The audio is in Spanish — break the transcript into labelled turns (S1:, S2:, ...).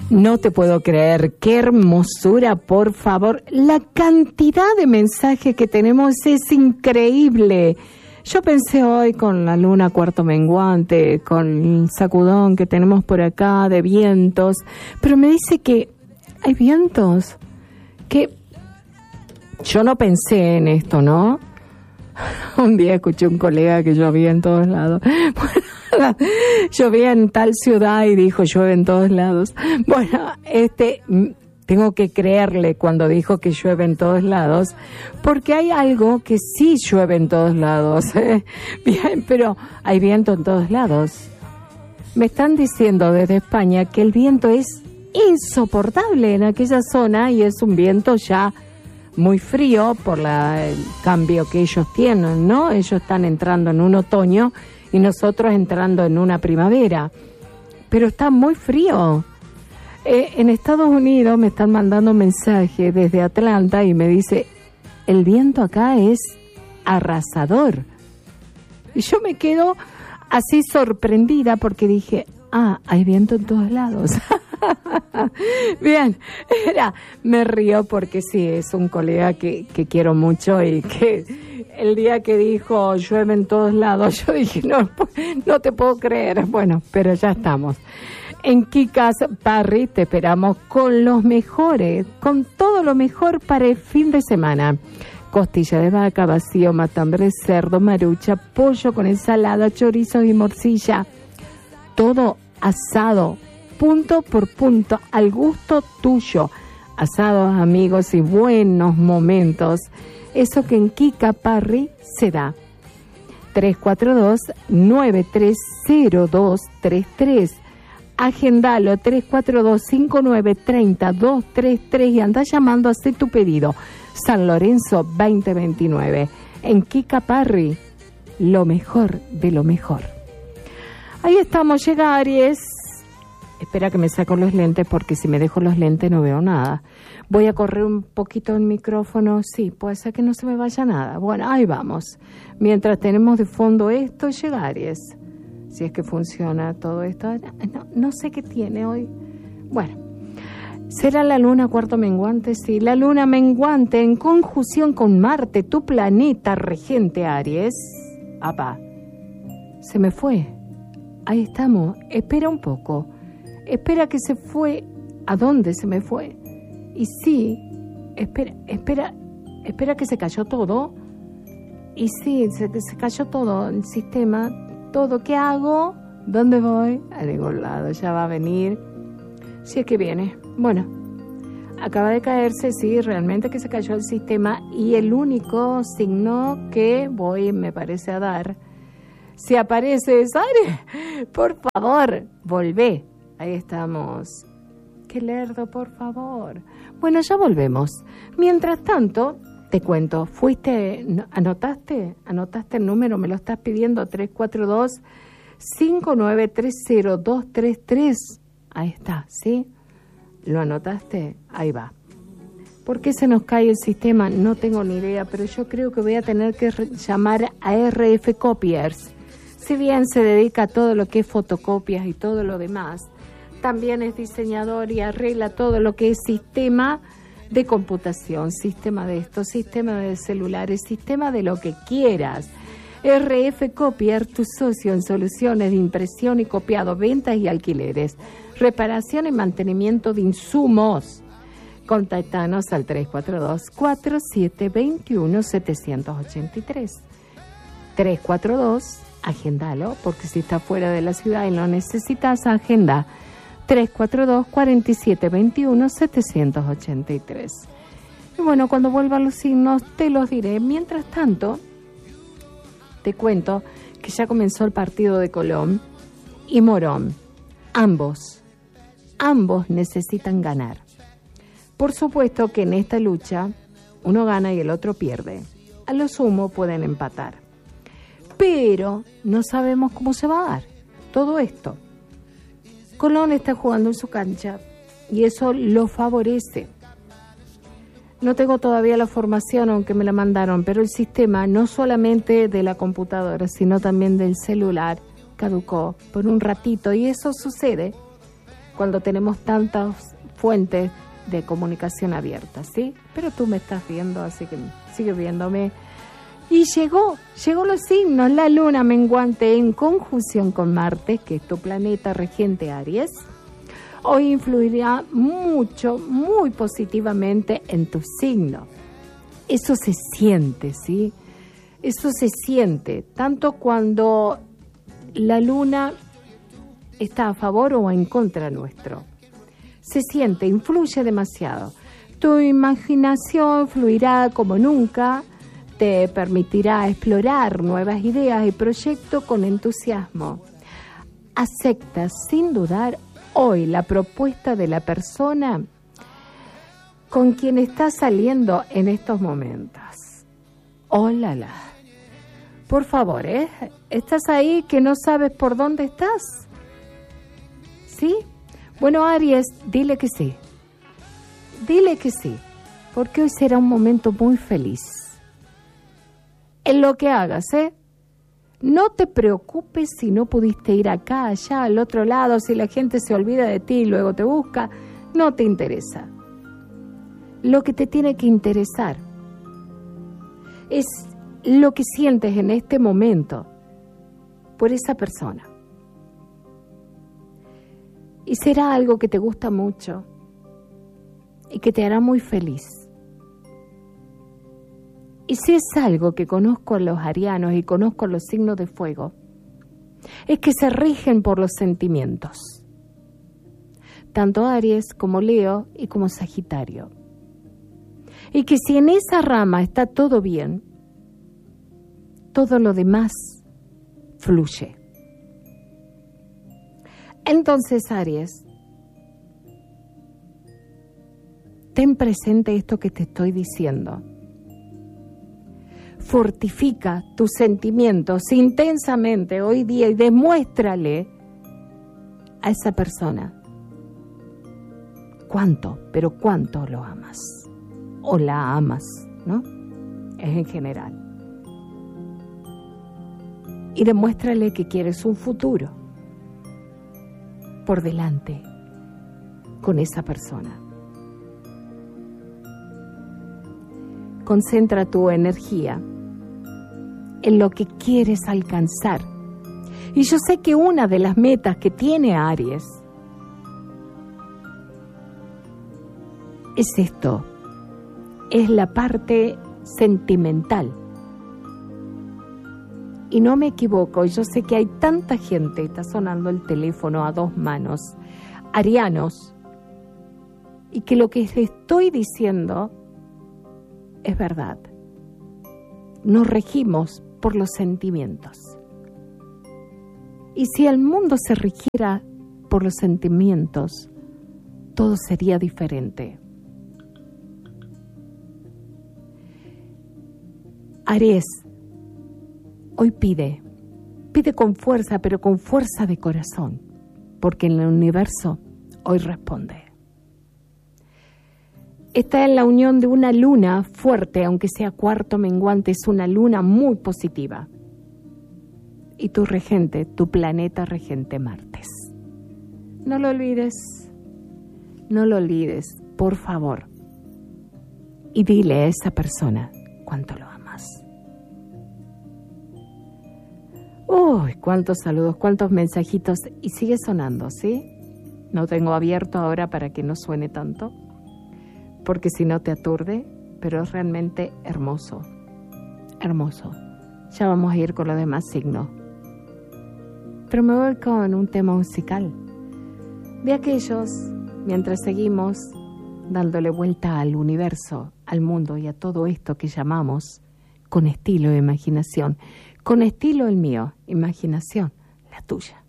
S1: No te puedo creer, qué hermosura, por favor. La cantidad de mensajes que tenemos es increíble. Yo pensé hoy con la luna cuarto menguante, con el sacudón que tenemos por acá de vientos, pero me dice que hay vientos, que yo no pensé en esto, ¿no? Un día escuché un colega que llovía en todos lados. Bueno, llovía en tal ciudad y dijo llueve en todos lados. Bueno, tengo que creerle cuando dijo que llueve en todos lados, porque hay algo que sí llueve en todos lados. Bien, pero hay viento en todos lados. Me están diciendo desde España que el viento es insoportable en aquella zona y es un viento ya muy frío por el cambio que ellos tienen, ¿no? Ellos están entrando en un otoño y nosotros entrando en una primavera, pero está muy frío. En Estados Unidos me están mandando mensajes desde Atlanta y me dice, el viento acá es arrasador. Y yo me quedo así sorprendida porque dije, hay viento en todos lados. Bien, me río porque sí, es un colega que quiero mucho y que el día que dijo llueve en todos lados, yo dije, no te puedo creer. Bueno, pero ya estamos. En Kikas Parry te esperamos con los mejores, con todo lo mejor para el fin de semana. Costilla de vaca, vacío, matambre, cerdo, marucha, pollo con ensalada, chorizos y morcilla. Todo asado, punto por punto, al gusto tuyo. Asados, amigos y buenos momentos. Eso que en Kika Parry se da. 342-930233. Agendalo, 342-5930-233 y anda llamando a hacer tu pedido. San Lorenzo 2029. En Kika Parry, lo mejor de lo mejor. Ahí estamos, llega Aries. Espera que me saco los lentes porque si me dejo los lentes no veo nada. Voy a correr un poquito el micrófono. Sí, puede ser que no se me vaya nada. Bueno, ahí vamos. Mientras tenemos de fondo esto, llega Aries. Si es que funciona todo esto. No sé qué tiene hoy. Bueno, ¿será la luna cuarto menguante? Sí, la luna menguante en conjunción con Marte, tu planeta regente Aries. Apá, se me fue. Ahí estamos. Espera un poco. Espera que se fue. ¿A dónde se me fue? Y sí, espera que se cayó todo. Y sí, se cayó todo el sistema. Todo, ¿qué hago? ¿Dónde voy? A ningún lado, ya va a venir. Si es que viene. Bueno, acaba de caerse, sí, realmente que se cayó el sistema y el único signo que voy, me parece, a dar, si aparece es Aries, por favor, volvé. Ahí estamos. Qué lerdo, por favor. Bueno, ya volvemos. Mientras tanto, te cuento, ¿anotaste el número? Me lo estás pidiendo, 342-5930-233. Ahí está, ¿sí? ¿Lo anotaste? Ahí va. ¿Por qué se nos cae el sistema? No tengo ni idea, pero yo creo que voy a tener que llamar a RF Copiers. Si bien se dedica a todo lo que es fotocopias y todo lo demás, también es diseñador y arregla todo lo que es sistema de computación, sistema de esto, sistema de celulares, sistema de lo que quieras. RF Copier, tu socio en soluciones de impresión y copiado, ventas y alquileres, reparación y mantenimiento de insumos. Contáctanos al 342-4721-783. 342, agéndalo, porque si está fuera de la ciudad y lo necesitas, agenda. 342-4721-783. Y bueno, cuando vuelvan los signos te los diré. Mientras tanto, te cuento que ya comenzó el partido de Colón y Morón. Ambos necesitan ganar. Por supuesto que en esta lucha uno gana y el otro pierde. A lo sumo pueden empatar. Pero no sabemos cómo se va a dar todo esto. Colón está jugando en su cancha y eso lo favorece. No tengo todavía la formación, aunque me la mandaron, pero el sistema, no solamente de la computadora, sino también del celular, caducó por un ratito y eso sucede cuando tenemos tantas fuentes de comunicación abiertas, ¿sí? Pero tú me estás viendo, así que sigue viéndome. Y llegó los signos, la luna menguante en conjunción con Marte, que es tu planeta regente Aries. Hoy influirá mucho, muy positivamente en tu signo. Eso se siente, ¿sí? Eso se siente, tanto cuando la luna está a favor o en contra nuestro. Se siente, influye demasiado. Tu imaginación fluirá como nunca, te permitirá explorar nuevas ideas y proyectos con entusiasmo. Acepta sin dudar hoy la propuesta de la persona con quien estás saliendo en estos momentos. ¡Hola! Por favor, ¿estás ahí que no sabes por dónde estás? ¿Sí? Bueno, Aries, dile que sí. Dile que sí, porque hoy será un momento muy feliz. En lo que hagas, no te preocupes si no pudiste ir acá, allá, al otro lado, si la gente se olvida de ti y luego te busca, no te interesa. Lo que te tiene que interesar es lo que sientes en este momento por esa persona. Y será algo que te gusta mucho y que te hará muy feliz. Y si es algo que conozco a los arianos y conozco a los signos de fuego, es que se rigen por los sentimientos. Tanto Aries como Leo y como Sagitario. Y que si en esa rama está todo bien, todo lo demás fluye. Entonces, Aries, ten presente esto que te estoy diciendo. Fortifica tus sentimientos intensamente hoy día y demuéstrale a esa persona cuánto, pero cuánto lo amas o la amas, ¿no? Es en general. Y demuéstrale que quieres un futuro por delante con esa persona. Concentra tu energía en lo que quieres alcanzar. Y yo sé que una de las metas que tiene Aries es esto, es la parte sentimental. Y no me equivoco, yo sé que hay tanta gente, está sonando el teléfono a dos manos, arianos, y que lo que les estoy diciendo es verdad. Nos regimos por los sentimientos. Y si el mundo se rigiera por los sentimientos, todo sería diferente. Aries, hoy pide con fuerza, pero con fuerza de corazón, porque en el universo hoy responde. Está en la unión de una luna fuerte, aunque sea cuarto menguante, es una luna muy positiva. Y tu regente, tu planeta regente Martes. No lo olvides, por favor. Y dile a esa persona cuánto lo amas. Uy, cuántos saludos, cuántos mensajitos. Y sigue sonando, ¿sí? No tengo abierto ahora para que no suene tanto, porque si no te aturde, pero es realmente hermoso, hermoso. Ya vamos a ir con los demás signos. Pero me voy con un tema musical de aquellos, mientras seguimos dándole vuelta al universo, al mundo y a todo esto que llamamos con estilo e imaginación. Con estilo el mío, imaginación la tuya.